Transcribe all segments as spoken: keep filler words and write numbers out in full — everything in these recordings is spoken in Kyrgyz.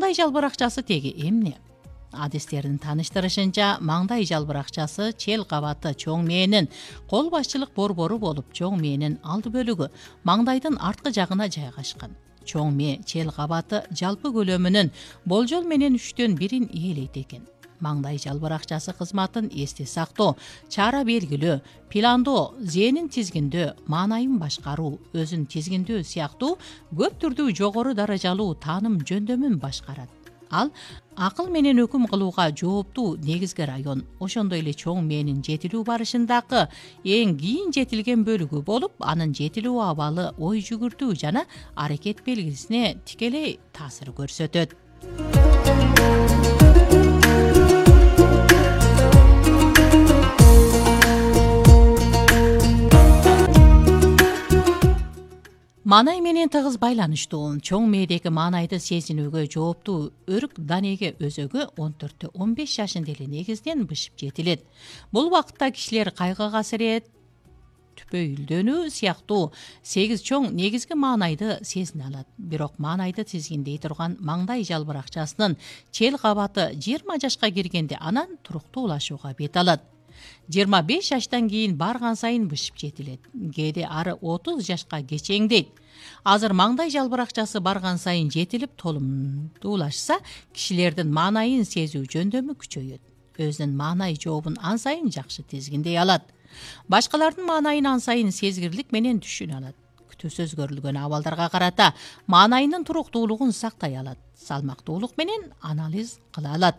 Маңдай жалбыракчасы теги эмне? Адистердин тааныштырышынча, маңдай жалбыракчасы чел кабаты чоң мээнин кол башчылык борбору болуп, чоң мээнин алды бөлүгү маңдайдын арткы жагына жайгашкан. Чоң мээ чел кабаты жалпы көлөмүнүн болжол менен үчтөн бирин ээлейт экен. Маңдай жалбыракчасы кызматын эсте сактоо, чара белгилөө, пландоо, зээнин тизгиндөө, маанайын башкаруу, өзүн тизгиндөө сыяктуу көп түрдүү жогору даражалуу тааным жөндөмүн башкарат. Ал акыл менен өкүм кылууга жооптуу негизги район, ошондой эле чоң мээнин жетилүү барышындагы эң кийин жетилген бөлүгү болуп, анын жетилүү абалы ой жүгүртүү жана аракет белгисине тикелей таасир көрсөтөт. Маанай менен тыгыз байланыштуу чоң мээдеги маанайды сезинүүгө жооптуу өрүк Данеге өзөгү он төрттө он беш жашында эле негизден бышып жетилет. Бул убакытта кишилер кайгыга сирет, түпөйүлдөнүү сыяктуу сегиз чоң негизги маанайды сезине алат. Бирок маанайды тизгиндей турган маңдай жалбыракчасынын чел кабаты жыйырма жашка киргенде анан туруктуулашууга бет алат. жыйырма беш жаштан кийин барган сайын бышып жетилет. Кээде ары отуз жашка кечеңдейт. Азыр маңдай жалбыракчасы барган сайын жетилип толумдуулашса, кишилердин маанайын сезүү жөндөмү күчөйөт. Өзүнүн маанай жообун ан сайын жакшы тизгиндей алат. Башкалардын маанайын ан сайын сезгирлик менен түшүнө алат. Күтүүсүз өзгөрүлгөн абалдарга карата маанайынын туруктуулугун сактай алат. Салмактуулук менен анализ кыла алат.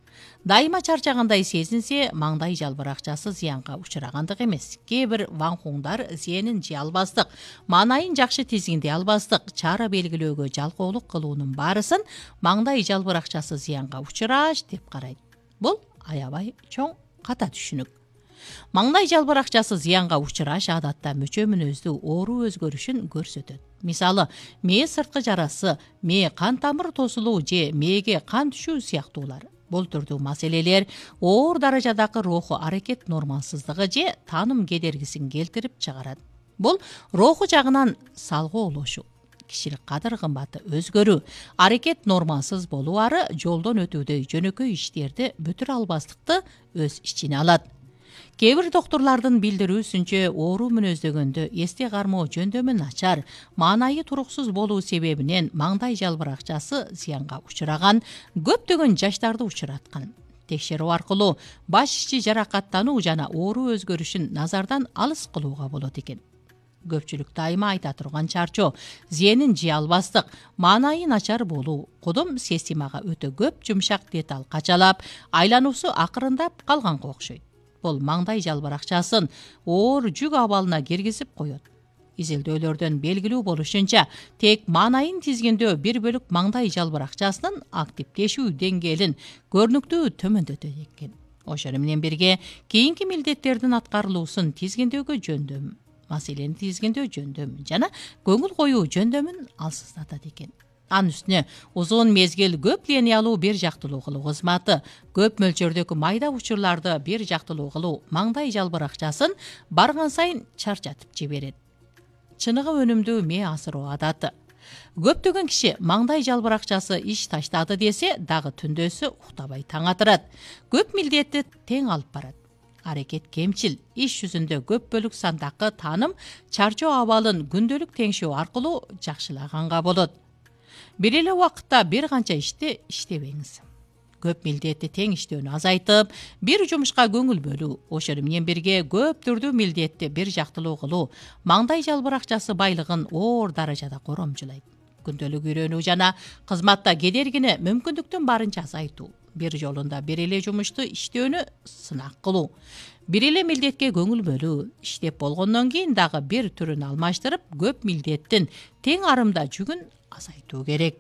Дайыма чарчагандай сезинсе, маңдай жалбыракчасы зыянга учурагандык эмес. Кээ бир ванхуңдар зээнин жей албастык, маанайын жакшы тизгиндей албастык, чара белгилөөгө жалкоолук кылуунун баарысын маңдай жалбыракчасы зыянга учураш деп карайт. Бул аябай чоң ката түшүнүк. Маңдай жалбыракчасы зыянга учураш адатта мөчө мүнөздүү оору өзгөрүшүн көрсөтөт. Мисалы, мээ сырткы жарасы, мээ кан тамыр тосулуу же мээге кан түшүү сыяктуулар. Бул түрдүү маселелер оор даражадагы руху аракет нормалсыздыгы же тааным кедергисин келтирип чыгарат. Бул руху жагынан салгоолошуу, кишилик кадыр кымбаты өзгөрүү, аракет нормалсыз болуары жолдон өтүүдөй жөнөкөй иштерди бүтүрө албастыкты өз ичине алат. Кээ бир доктурлардын билдирүүсүнчө, оору мүнөздөгөндө эсте кармоо жөндөмү начар, маанайы туруксуз болуу себебинен маңдай жалбыракчасы зыянга учураган, көптөгөн жаштарды учураткан. Текшерүү аркылуу баш ичи жаракаттануу жана оору өзгөрүшүн назардан алыс кылууга болот экен. Көпчүлүк дайыма айта турган чарчоо, зээнин жей албастык, маанайы начар болуу, кудум системага өтө көп жумшак деталь качалап, айлануусу акырындап калганга окшойт. Бул маңдай жалбыракчасын оор жүк абалына киргизип коет. Изилдөөлөрдөн белгилүү болушунча, тек маанайын тизгиндөө бир бөлүк маңдай жалбыракчасынын активдешүү деңгээлин көрүнүктүү төмөндөтөт экен. Ошону менен бирге кийинки милдеттердин аткарылуусун тизгиндөөгө жөндөм, маселени тизгиндөө жөндөм жана көңүл коюу жөндөмүн алсыздатат экен. Анын үстүнө узун мезгил көп линиялуу бир жактылуу кылуу кызматы, көп мөлчөрдөгү майда учурларды бир жактылуу кылуу маңдай жалбыракчасын барган сайын чарчатып жиберет. Чыныгы өнүмдүү мээ асыроо адаты. Көптөгөн киши маңдай жалбыракчасы иш таштады десе, дагы түндөсү уктабай таң атырат. Көп милдетти тең алып барат. Аракет кемчил, иш жүзүндө көп бөлүк сандагы тааным чарчоо абалын күндөлүк теңшөө аркылуу жакшылаганга болот. Бир эле убакытта бир канча ишти иштебеңиз. Көп милдетти тең иштөөнү азайтып, бир жумушка көңүл бөлүү, ошону менен бирге көп түрдүү милдетти бир жактылуу кылуу маңдай жалбыракчасы байлыгын оор даражада коромжулайт. Күндөлүк үйрөнүү жана кызматта кедергини мүмкүндүктөн барынча азайтуу, бир жолунда бир эле жумушту иштөөнү сынак кылуу, бир эле милдетке көңүл бөлүү, иштеп болгондон кийин дагы бир түрүн алмаштырып, көп милдеттин тең арымда жүгүн азайтуу керек.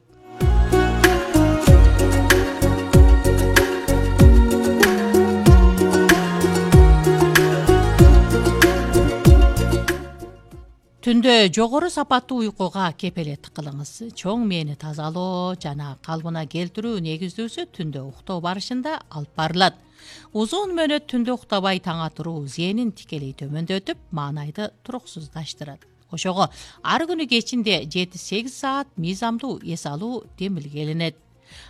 Түндө жогору сапаттуу уйкуга кепелет кылыңыз. Чоң мээни тазалоо жана калыбына келтирүү негиздүүсү түндө уктоо барышында алып барылат. Узун мөөнөт түндө уктабай таң атыруу зээнин тикелей төмөндөтүп, маанайды туруксуздаштырат. Ошого ар күнү кечинде жети сегиз саат мыйзамдуу эс алуу демилгеленет.